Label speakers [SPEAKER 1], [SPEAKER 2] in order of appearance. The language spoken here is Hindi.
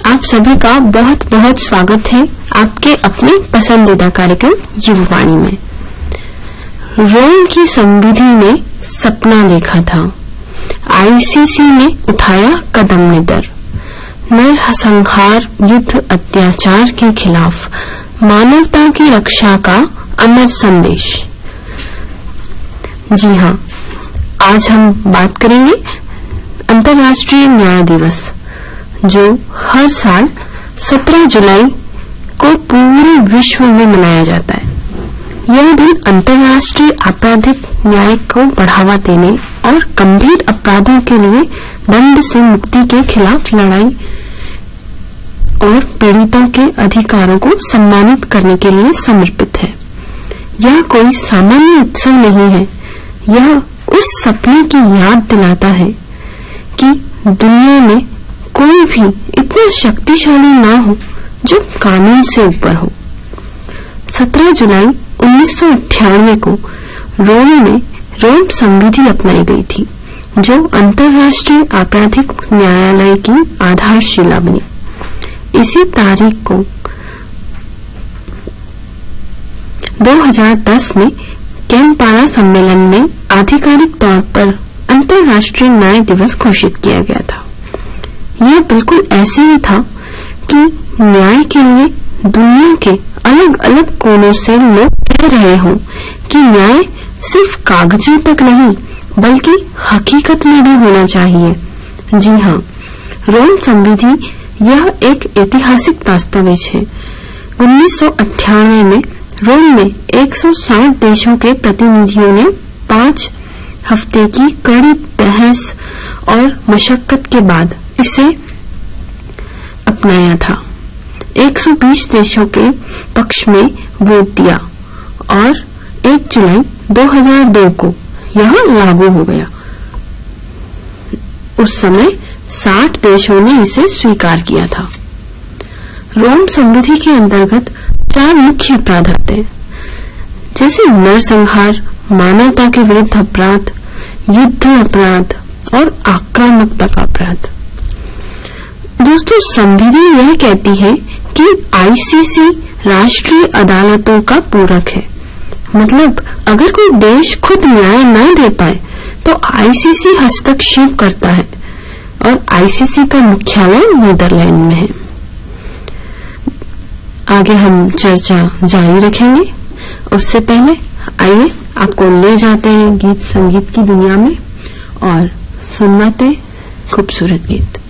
[SPEAKER 1] आप सभी का बहुत बहुत स्वागत है आपके अपने पसंदीदा कार्यक्रम युववाणी में। रोम की संविधि ने सपना देखा था, आईसीसी ने उठाया कदम निडर, नरसंहार युद्ध अत्याचार के खिलाफ मानवता की रक्षा का अमर संदेश। जी हाँ, आज हम बात करेंगे अंतर्राष्ट्रीय न्याय दिवस, जो हर साल 17 जुलाई को पूरे विश्व में मनाया जाता है। यह दिन अंतर्राष्ट्रीय आपराधिक न्याय को बढ़ावा देने और गंभीर अपराधों के लिए दंड से मुक्ति के खिलाफ लड़ाई और पीड़ितों के अधिकारों को सम्मानित करने के लिए समर्पित है। यह कोई सामान्य उत्सव नहीं है, यह उस सपने की याद दिलाता है कि दुनिया में कोई भी इतना शक्तिशाली ना हो जो कानून से ऊपर हो। 17 जुलाई 1998 को रोम में रोम संविधि अपनाई गई थी, जो अंतर्राष्ट्रीय आपराधिक न्यायालय की आधारशिला बनी। इसी तारीख को 2010 में कैम्पाला सम्मेलन में आधिकारिक तौर पर अंतर्राष्ट्रीय न्याय दिवस घोषित किया गया था। यह बिल्कुल ऐसे ही था कि न्याय के लिए दुनिया के अलग अलग कोनों से लोग कह रहे हों कि न्याय सिर्फ कागजों तक नहीं बल्कि हकीकत में भी होना चाहिए। जी हाँ, रोम संविधि यह एक ऐतिहासिक दस्तावेज है। 1998 में रोम में 160 देशों के प्रतिनिधियों ने 5 हफ्ते की कड़ी बहस और मशक्कत के बाद इसे अपनाया था। 120 देशों के पक्ष में वोट दिया और 1 जुलाई 2002 को यह लागू हो गया। उस समय 60 देशों ने इसे स्वीकार किया था। रोम संविधि के अंतर्गत 4 मुख्य अपराध आते हैं, जैसे नरसंहार, मानवता के विरुद्ध अपराध, युद्ध अपराध और आक्रामकता का अपराध। दोस्तों, संविधि यह कहती है कि आईसीसी राष्ट्रीय अदालतों का पूरक है। मतलब अगर कोई देश खुद न्याय न दे पाए तो आईसीसी हस्तक्षेप करता है और आईसीसी का मुख्यालय नीदरलैंड में है। आगे हम चर्चा जारी रखेंगे। उससे पहले आइए आपको ले जाते हैं गीत संगीत की दुनिया में और सुनवाते खूबसूरत गीत।